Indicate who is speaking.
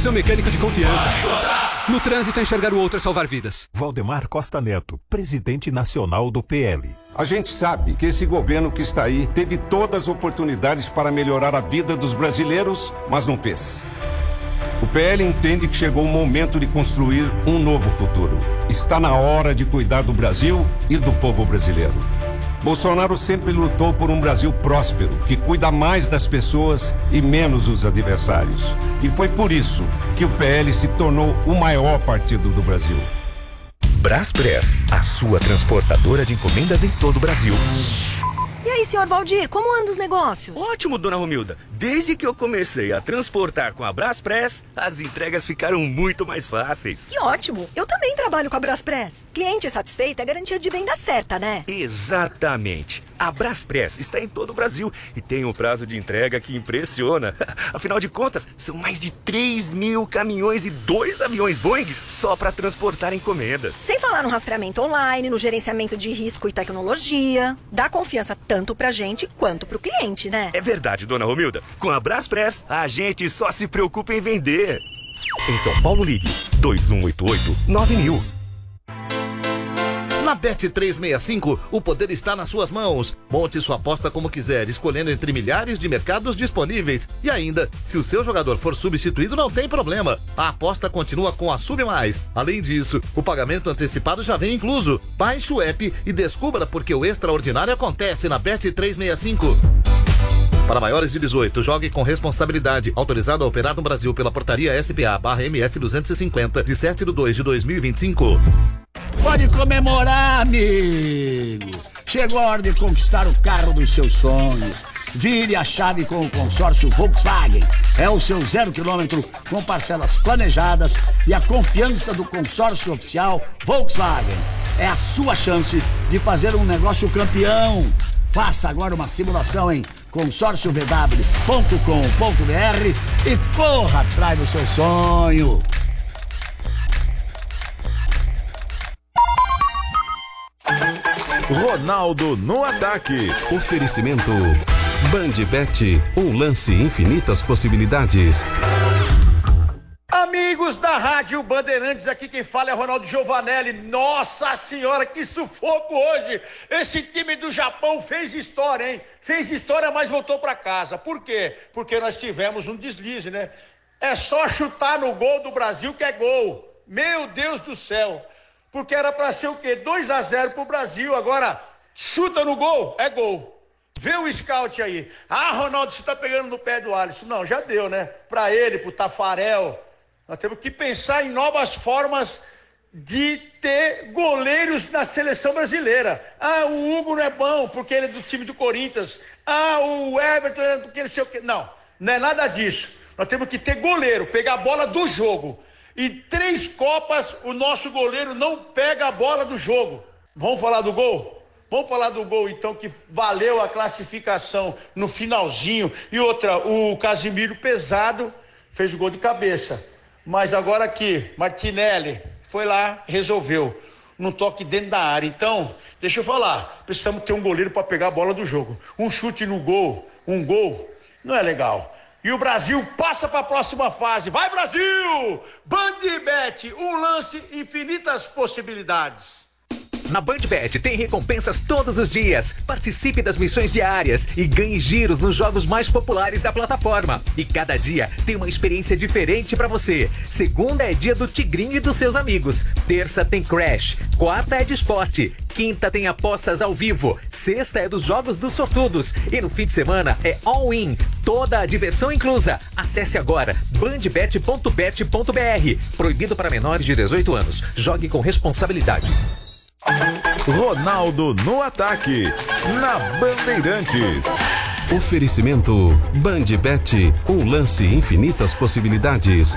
Speaker 1: seu mecânico de confiança. No trânsito, enxergar o outro é salvar vidas.
Speaker 2: Valdemar Costa Neto, presidente nacional do PL.
Speaker 3: A gente sabe que esse governo que está aí teve todas as oportunidades para melhorar a vida dos brasileiros, mas não fez. O PL entende que chegou o momento de construir um novo futuro. Está na hora de cuidar do Brasil e do povo brasileiro. Bolsonaro sempre lutou por um Brasil próspero, que cuida mais das pessoas e menos dos adversários. E foi por isso que o PL se tornou o maior partido do Brasil.
Speaker 4: Braspress, a sua transportadora de encomendas em todo o Brasil.
Speaker 5: E aí, senhor Valdir, como andam os negócios?
Speaker 6: Ótimo, dona Romilda. Desde que eu comecei a transportar com a Braspress, as entregas ficaram muito mais fáceis.
Speaker 5: Que ótimo! Eu também trabalho com a Braspress. Cliente satisfeito é garantia de venda certa, né?
Speaker 6: Exatamente. A Braspress está em todo o Brasil e tem um prazo de entrega que impressiona. Afinal de contas, são mais de 3.000 caminhões e 2 aviões Boeing só para transportar encomendas.
Speaker 5: Sem falar no rastreamento online, no gerenciamento de risco e tecnologia. Dá confiança tanto pra gente quanto pro cliente, né?
Speaker 6: É verdade, dona Romilda. Com a Braspress, a gente só se preocupa em vender. Em São Paulo, ligue 2188-9000.
Speaker 7: Na Bet365, o poder está nas suas mãos. Monte sua aposta como quiser, escolhendo entre milhares de mercados disponíveis. E ainda, se o seu jogador for substituído, não tem problema. A aposta continua com a Sub Mais. Além disso, o pagamento antecipado já vem incluso. Baixe o app e descubra porque o extraordinário acontece na Bet365. Para maiores de 18, jogue com responsabilidade. Autorizado a operar no Brasil pela portaria SPA/MF 250, de 7/2/2025.
Speaker 8: Pode comemorar, amigo! Chegou a hora de conquistar o carro dos seus sonhos. Vire a chave com o consórcio Volkswagen. É o seu 0 km com parcelas planejadas e a confiança do consórcio oficial Volkswagen. É a sua chance de fazer um negócio campeão. Faça agora uma simulação em consórciovw.com.br e corra atrás do seu sonho.
Speaker 9: Ronaldo no ataque.
Speaker 1: Oferecimento Bandbet, um lance, infinitas possibilidades.
Speaker 10: Amigos da Rádio Bandeirantes, aqui quem fala é Ronaldo Giovanelli. Nossa senhora, que sufoco hoje! Esse time do Japão fez história, hein? Fez história, mas voltou para casa. Por quê? Porque nós tivemos um deslize, né? É só chutar no gol do Brasil que é gol. Meu Deus do céu! Porque era para ser o quê? 2-0 pro Brasil. Agora, chuta no gol, é gol. Vê o scout aí. Ah, Ronaldo, você tá pegando no pé do Alisson. Não, já deu, né? Para ele, pro Tafarel. Nós temos que pensar em novas formas de ter goleiros na seleção brasileira. Ah, o Hugo não é bom porque ele é do time do Corinthians. Ah, o Everton é porque ele sei o quê. Não, não é nada disso. Nós temos que ter goleiro, pegar a bola do jogo. E 3 Copas o nosso goleiro não pega a bola do jogo. Vamos falar do gol? Vamos falar do gol então que valeu a classificação no finalzinho. E outra, o Casimiro pesado fez o gol de cabeça. Mas agora aqui, Martinelli foi lá, resolveu. Num toque dentro da área. Então, deixa eu falar, precisamos ter um goleiro para pegar a bola do jogo. Um chute no gol, um gol, não é legal. E o Brasil passa para a próxima fase. Vai, Brasil! Bandbet, um lance, infinitas possibilidades.
Speaker 4: Na Bandbet tem recompensas todos os dias. Participe das missões diárias e ganhe giros nos jogos mais populares da plataforma. E cada dia tem uma experiência diferente para você. Segunda é dia do Tigrinho e dos seus amigos. Terça tem Crash. Quarta é de esporte. Quinta tem apostas ao vivo. Sexta é dos jogos dos sortudos. E no fim de semana é all-in. Toda a diversão inclusa. Acesse agora bandbet.bet.br. Proibido para menores de 18 anos. Jogue com responsabilidade.
Speaker 9: Ronaldo no ataque, na Bandeirantes.
Speaker 1: Oferecimento Bandbet, um lance, infinitas possibilidades.